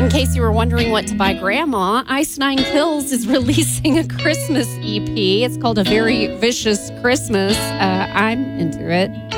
In case you were wondering what to buy Grandma, Ice Nine Kills is releasing a Christmas EP. It's called A Very Vicious Christmas. I'm into it.